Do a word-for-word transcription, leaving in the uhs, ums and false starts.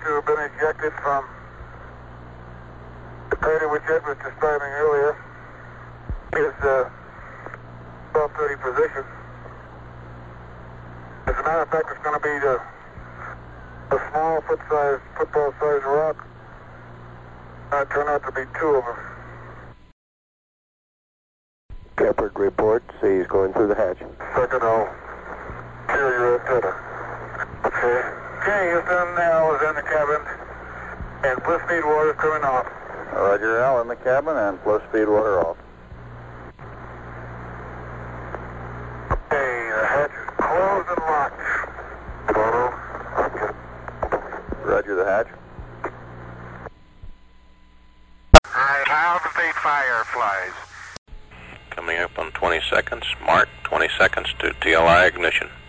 to have been ejected from the crater which Ed was describing earlier. His uh, twelve thirty position. As a matter of fact, it's going to be the, a small foot-sized, football-sized rock. Uh, turned out to be two of them. Shepard report, see he's going through the hatch. Second, I'll clear your antenna. Okay. Okay, Houston, Al is in the cabin, and bliss speed water coming off. Roger, Al in the cabin, and flow speed water off. Okay, the hatch is closed and locked. Photo. Roger the hatch. Alright, clouds of the fireflies. Coming up on twenty seconds. Mark, twenty seconds to T L I ignition.